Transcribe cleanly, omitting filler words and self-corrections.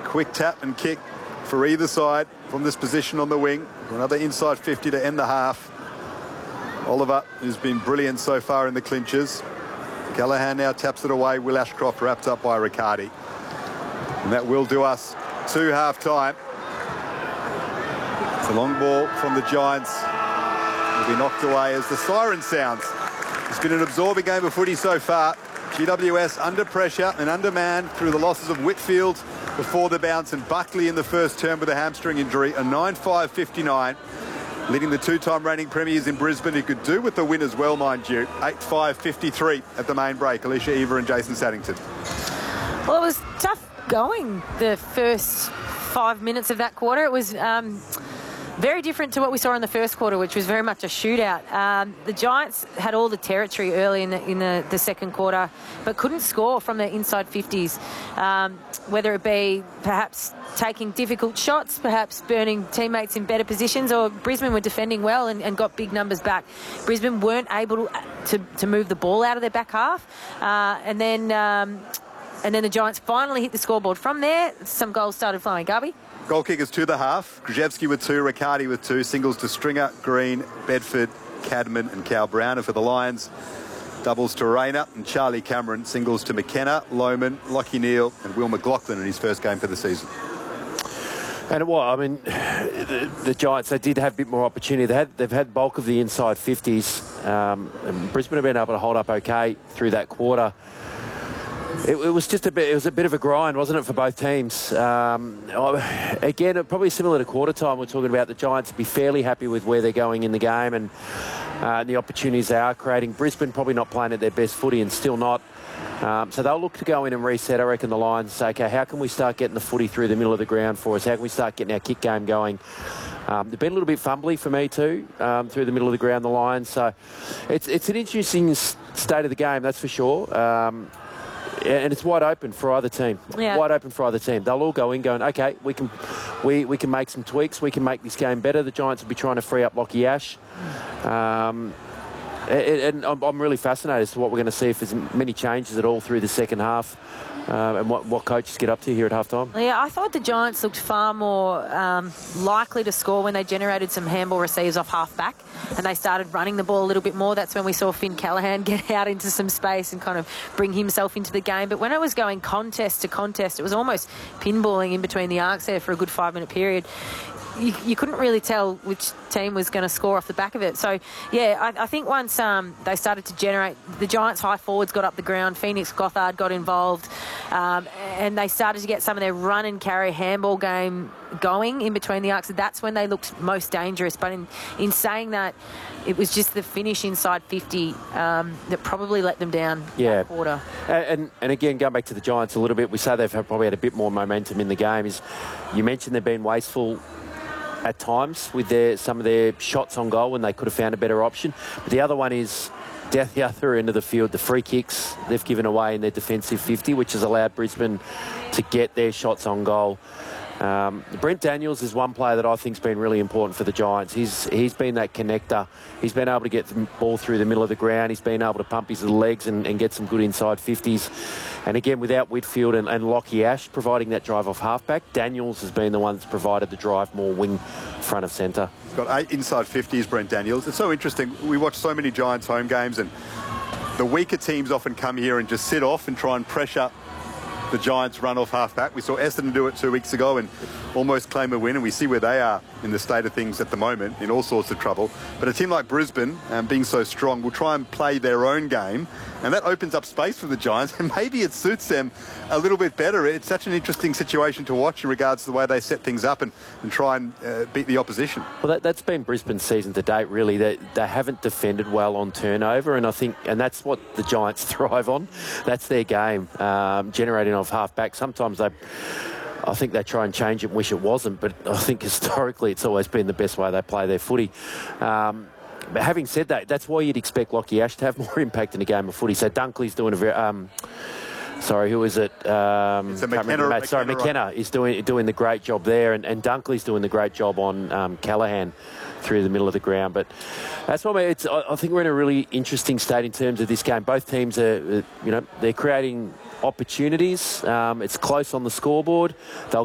quick tap and kick for either side from this position on the wing. Another inside 50 to end the half. Oliver has been brilliant so far in the clinches. Callaghan now taps it away. Will Ashcroft wrapped up by Riccardi. And that will do us to half-time. It's a long ball from the Giants. Will be knocked away as the siren sounds. It's been an absorbing game of footy so far. GWS under pressure and undermanned through the losses of Whitfield before the bounce and Buckley in the first term with a hamstring injury. A 9-5-59, leading the two-time reigning premiers in Brisbane, who could do with the win as well, mind you. 8-5-53 at the main break. Alicia Eva and Jason Saddington. Well, it was tough going the first 5 minutes of that quarter. It was very different to what we saw in the first quarter, which was very much a shootout. The Giants had all the territory early in the second quarter, but couldn't score from the inside 50s, whether it be perhaps taking difficult shots, perhaps burning teammates in better positions, or Brisbane were defending well and got big numbers back. Brisbane weren't able to move the ball out of their back half, and then the Giants finally hit the scoreboard. From there, some goals started flowing. Garby? Goal kickers to the half. Krzyzewski with 2, Riccardi with 2. Singles to Stringer, Green, Bedford, Cadman and Cal Browner for the Lions. Doubles to Rayner and Charlie Cameron. Singles to McKenna, Lohman, Lockie Neal and Will McLaughlin in his first game for the season. And I mean, the Giants, they did have a bit more opportunity. They've had bulk of the inside 50s. And Brisbane have been able to hold up okay through that quarter. It was just a bit. It was a bit of a grind, wasn't it, for both teams? Again, probably similar to quarter time. We're talking about the Giants be fairly happy with where they're going in the game and the opportunities they are creating. Brisbane probably not playing at their best footy and still not. So they'll look to go in and reset, I reckon, the line and say, okay, how can we start getting the footy through the middle of the ground for us? How can we start getting our kick game going? They've been a little bit fumbly for me too, through the middle of the ground, the Lions. So it's an interesting state of the game, that's for sure. And it's wide open for either team. Yeah. Wide open for either team. They'll all go in going, okay, we can make some tweaks. We can make this game better. The Giants will be trying to free up Lockie Ash. And I'm really fascinated as to what we're going to see, if there's many changes at all through the second half, and what coaches get up to here at halftime. Yeah, I thought the Giants looked far more likely to score when they generated some handball receives off half-back and they started running the ball a little bit more. That's when we saw Finn Callaghan get out into some space and kind of bring himself into the game. But when it was going contest to contest, it was almost pinballing in between the arcs there for a good 5-minute period. You couldn't really tell which team was going to score off the back of it. So, yeah, I think once they started to generate, the Giants' high forwards got up the ground, Phoenix Gothard got involved, and they started to get some of their run and carry handball game going in between the arcs. That's when they looked most dangerous. But in saying that, it was just the finish inside 50 that probably let them down that quarter. And again, going back to the Giants a little bit, we say they've probably had a bit more momentum in the game. You mentioned they've been wasteful at times with some of their shots on goal when they could have found a better option. But the other one is down the other end of the field, the free kicks they've given away in their defensive 50, which has allowed Brisbane to get their shots on goal. Brent Daniels is one player that I think has been really important for the Giants. He's been that connector. He's been able to get the ball through the middle of the ground. He's been able to pump his legs and get some good inside 50s. And again, without Whitfield and Lockie Ash providing that drive off halfback, Daniels has been the one that's provided the drive more wing front of centre. He's got 8 inside 50s, Brent Daniels. It's so interesting. We watch so many Giants home games and the weaker teams often come here and just sit off and try and pressure the Giants run off half-back. We saw Essendon do it 2 weeks ago and almost claim a win, and we see where they are in the state of things at the moment, in all sorts of trouble. But a team like Brisbane, being so strong, will try and play their own game, and that opens up space for the Giants, and maybe it suits them a little bit better. It's such an interesting situation to watch in regards to the way they set things up and try and beat the opposition. Well, that's been Brisbane's season to date, really. They haven't defended well on turnover, and that's what the Giants thrive on. That's their game, generating off half-back. Sometimes I think they try and change it and wish it wasn't, but I think historically it's always been the best way they play their footy. But having said that, that's why you'd expect Lockie Ash to have more impact in a game of footy. So Dunkley's doing a very... who is it? It's McKenna. McKenna is doing the great job there, and Dunkley's doing the great job on Callaghan through the middle of the ground. But that's why I think we're in a really interesting state in terms of this game. Both teams are, they're creating opportunities. It's close on the scoreboard. They'll